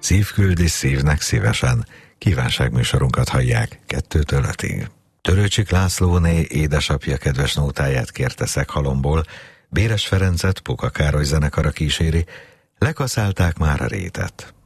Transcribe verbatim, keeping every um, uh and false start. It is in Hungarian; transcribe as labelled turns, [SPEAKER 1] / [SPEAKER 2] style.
[SPEAKER 1] Szívküldi szívnek szívesen. Kívánságműsorunkat hallják kettőtől ötig. Törőcsik Lászlóné édesapja kedves nótáját kérte Szeghalomból, Béres Ferencet Puka Károly zenekara kíséri, lekaszálták már a rétet.